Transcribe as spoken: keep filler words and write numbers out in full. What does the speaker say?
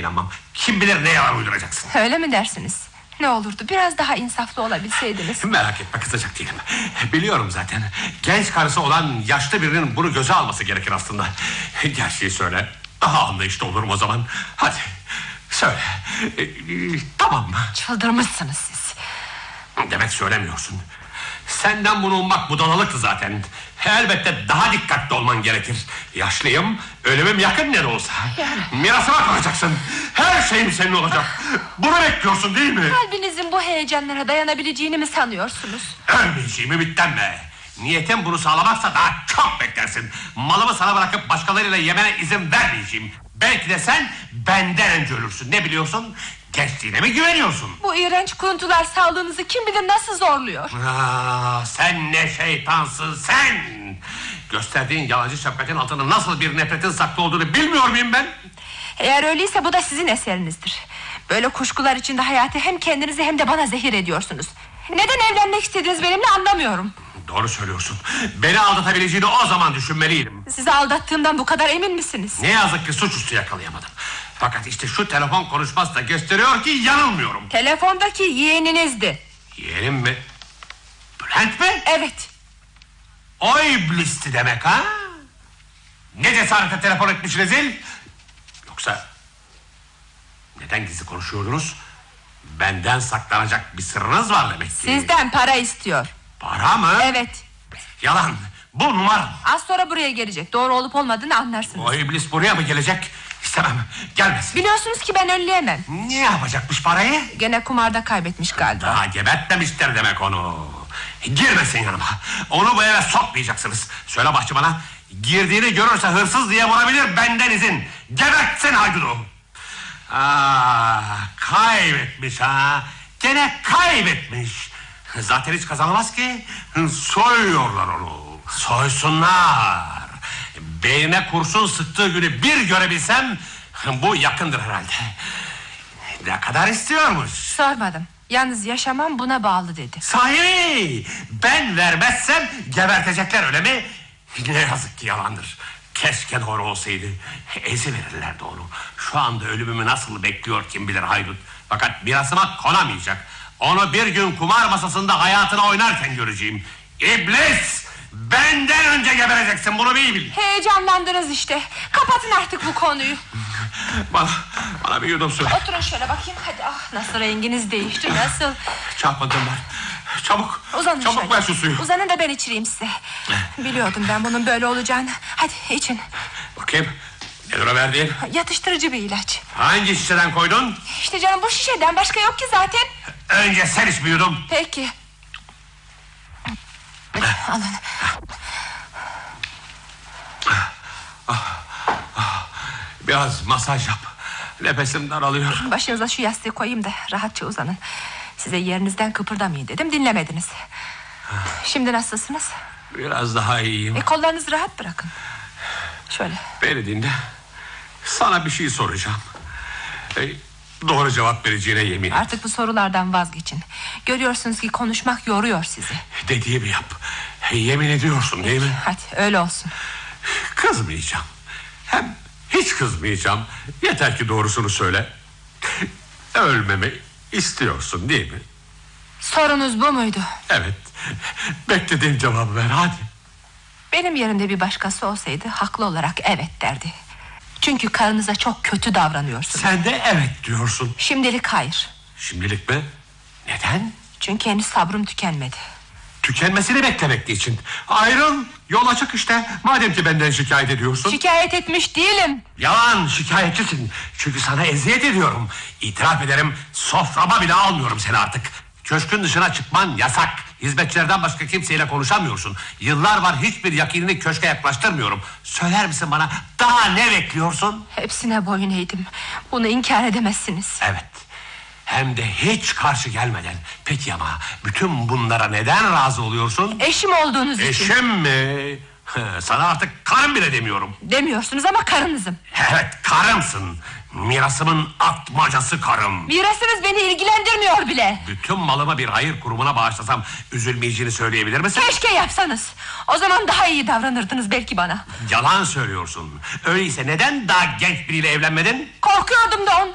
inanmam. Kim bilir ne yalan uyduracaksın. Öyle mi dersiniz? Ne olurdu biraz daha insaflı olabilseydiniz. Merak etme, kızacak değilim. Biliyorum zaten. Genç karısı olan yaşlı birinin bunu göze alması gerekir aslında. Gerçeği söyle. Daha anlayışlı olurum o zaman. Hadi söyle. Ee, tamam mı? Çıldırmışsınız siz. Demek söylemiyorsun. Senden bunu ummak budalalıktı zaten. Elbette daha dikkatli olman gerekir. Yaşlıyım, ölümüm yakın ne de olsa. Yani. Mirasıma kalacaksın. Her şeyim senin olacak. Bunu bekliyorsun değil mi? Kalbinizin bu heyecanlara dayanabileceğini mi sanıyorsunuz? Ölmeyeceğimi bittenme. Niyetim bunu sağlamaksa daha çok beklersin. Malımı sana bırakıp başkalarıyla yemene izin vermeyeceğim. Belki de sen benden önce ölürsün. Ne biliyorsun? Gençliğine mi güveniyorsun? Bu iğrenç kuruntular sağlığınızı kim bilir nasıl zorluyor. Aa, sen ne şeytansın sen. Gösterdiğin yalancı şefkatin altında nasıl bir nefretin saklı olduğunu bilmiyor muyum ben? Eğer öyleyse bu da sizin eserinizdir. Böyle kuşkular içinde hayatı hem kendinizi hem de bana zehir ediyorsunuz. Neden evlenmek istediniz benimle anlamıyorum. Doğru söylüyorsun. Beni aldatabileceğini o zaman düşünmeliydim. Sizi aldattığımdan bu kadar emin misiniz? Ne yazık ki suçüstü yakalayamadım. Fakat işte şu telefon konuşması da gösteriyor ki yanılmıyorum. Telefondaki yeğeninizdi. Yeğenim mi? Bülent mi? Evet. O iblisti demek ha? Ne cesaretle telefon etmiş rezil? Yoksa neden gizli konuşuyordunuz? Benden saklanacak bir sırrınız var demek ki. Sizden para istiyor. Para mı? Evet. Yalan. Bu numara. Az sonra buraya gelecek. Doğru olup olmadığını anlarsınız. O iblis buraya mı gelecek? İstemem. Gelmesin. Biliyorsunuz ki ben önleyemem. Ne yapacakmış parayı? Gene kumarda kaybetmiş galiba. Daha gebertmemişler demek onu. Girmesin yanıma. Onu bu eve sokmayacaksınız. Söyle bahçıvana. Girdiğini görürse hırsız diye vurabilir, benden izin. Gebertsin haydudu. Aa, kaybetmiş ha. Gene kaybetmiş. Zaten hiç kazanamaz ki. Soyuyorlar onu. Soysunlar. Beynine kurşun sıktığı günü bir görebilsem, bu yakındır herhalde. Ne kadar istiyormuş? Sormadım. Yalnız yaşamam buna bağlı dedi. Sahi, ben vermezsem gebertecekler öyle mi? Ne yazık ki yalandır. Keşke doğru olsaydı. Eziverirlerdi onu. Şu anda ölümümü nasıl bekliyor kim bilir haydut. Fakat mirasıma konamayacak. Onu bir gün kumar masasında hayatını oynarken göreceğim. İblis! Benden önce gebereceksin, bunu bir bil. Heyecanlandınız işte. Kapatın artık bu konuyu. Bana, bana bir yudum su. Oturun şöyle bakayım hadi. Ah, nasıl renginiz değişti, nasıl? Çarpmadım ben. Çabuk. Uzanın Çabuk şöyle. ver şu suyu. Uzanın da ben içireyim size. Biliyordum ben bunun böyle olacağını. Hadi için. Bakayım. Nedir o verdiğin? Yatıştırıcı bir ilaç. Hangi şişeden koydun? İşte canım bu şişeden başka yok ki zaten. Önce sen iç bir yudum. Peki. Alın. Biraz masaj yap. Nefesim daralıyor. Başınıza şu yastığı koyayım da rahatça uzanın. Size yerinizden kıpırdamayın dedim, dinlemediniz. Şimdi nasılsınız? Biraz daha iyiyim. E, kollarınızı rahat bırakın. Şöyle. Beni dinle. Sana bir şey soracağım. E, doğru cevap vereceğine yemin et. Artık bu sorulardan vazgeçin. Görüyorsunuz ki konuşmak yoruyor sizi. Dediğimi yap. E, yemin ediyorsun değil mi? Hadi öyle olsun. Kızmayacağım. Hem hiç kızmayacağım. Yeter ki doğrusunu söyle. Ölmemi istiyorsun değil mi? Sorunuz bu muydu? Evet. Beklediğim cevabı ver hadi. Benim yerimde bir başkası olsaydı haklı olarak evet derdi. Çünkü karınıza çok kötü davranıyorsunuz. Sen de evet diyorsun. Şimdilik hayır. Şimdilik mi? Neden? Çünkü henüz sabrım tükenmedi. Tükenmesini beklemek için. Ayrıl, yola çık işte. Madem ki benden şikayet ediyorsun. Şikayet etmiş değilim. Yalan, şikayetçisin. Çünkü sana eziyet ediyorum. İtiraf ederim, soframa bile almıyorum seni artık. Köşkün dışına çıkman yasak. Hizmetçilerden başka kimseyle konuşamıyorsun. Yıllar var hiçbir yakinini köşke yaklaştırmıyorum. Söyler misin bana, daha ne bekliyorsun? Hepsine boyun eğdim. Bunu inkar edemezsiniz. Evet. Hem de hiç karşı gelmeden. Peki ama bütün bunlara neden razı oluyorsun? Eşim olduğunuz için. Eşim mi? Sana artık karım bile demiyorum. Demiyorsunuz ama karınızım. Evet, karımsın. Mirasımın atmacası karım. Mirasınız beni ilgilendirmiyor bile. Bütün malımı bir hayır kurumuna bağışlasam üzülmeyeceğini söyleyebilir misin? Keşke yapsanız. O zaman daha iyi davranırdınız belki bana. Yalan söylüyorsun. Öyleyse neden daha genç biriyle evlenmedin? Korkuyordum da ondan.